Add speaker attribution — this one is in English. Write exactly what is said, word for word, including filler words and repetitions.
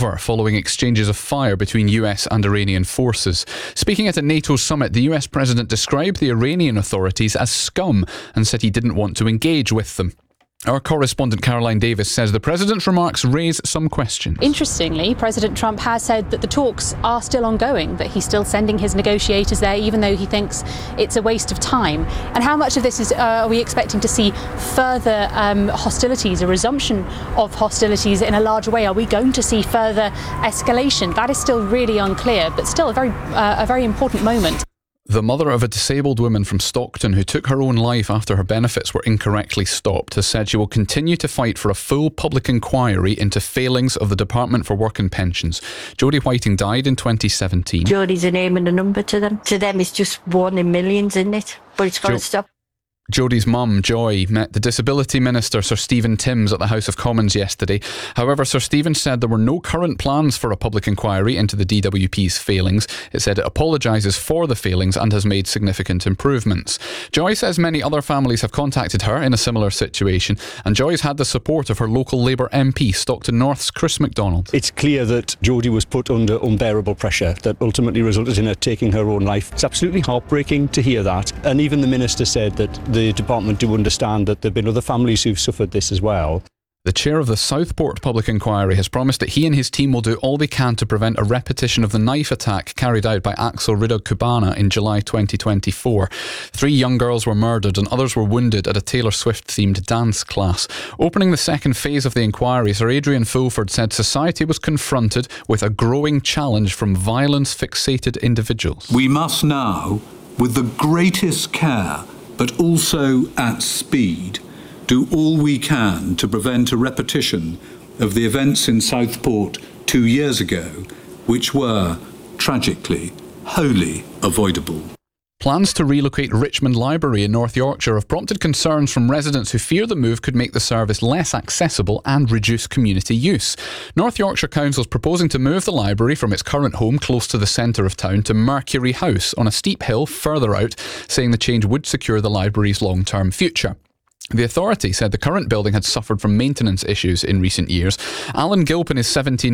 Speaker 1: over following exchanges of fire between U S and Iranian forces. Speaking at a NATO summit, the U S president described the Iranian authorities as scum and said he didn't want to engage with them. Our correspondent Caroline Davis says the president's remarks raise some questions.
Speaker 2: Interestingly, President Trump has said that the talks are still ongoing, that he's still sending his negotiators there, even though he thinks it's a waste of time. And how much of this is uh, are we expecting to see further um, hostilities, a resumption of hostilities in a larger way? Are we going to see further escalation? That is still really unclear, but still a very, uh, a very important moment.
Speaker 1: The mother of a disabled woman from Stockton who took her own life after her benefits were incorrectly stopped has said she will continue to fight for a full public inquiry into failings of the Department for Work and Pensions. Jodie Whiting died in twenty seventeen.
Speaker 3: Jodie's a name and a number to them. To them it's just one in millions, isn't it? But it's got to jo- stop.
Speaker 1: Jodie's mum, Joy, met the Disability Minister, Sir Stephen Timms, at the House of Commons yesterday. However, Sir Stephen said there were no current plans for a public inquiry into the D W P's failings. It said it apologises for the failings and has made significant improvements. Joy says many other families have contacted her in a similar situation, and Joy's had the support of her local Labour M P, Stockton North's Chris MacDonald.
Speaker 4: It's clear that Jodie was put under unbearable pressure that ultimately resulted in her taking her own life. It's absolutely heartbreaking to hear that. And even the Minister said that the department do understand that there have been other families who've suffered this as well.
Speaker 1: The chair of the Southport Public Inquiry has promised that he and his team will do all they can to prevent a repetition of the knife attack carried out by Axel Ridog Cubana in July twenty twenty-four. Three young girls were murdered and others were wounded at a Taylor Swift-themed dance class. Opening the second phase of the inquiry, Sir Adrian Fulford said society was confronted with a growing challenge from violence-fixated individuals.
Speaker 5: We must now, with the greatest care, but also at speed, do all we can to prevent a repetition of the events in Southport two years ago, which were, tragically, wholly avoidable.
Speaker 1: Plans to relocate Richmond Library in North Yorkshire have prompted concerns from residents who fear the move could make the service less accessible and reduce community use. North Yorkshire Council is proposing to move the library from its current home close to the centre of town to Mercury House on a steep hill further out, saying the change would secure the library's long-term future. The authority said the current building had suffered from maintenance issues in recent years. Alan Gilpin is seventeen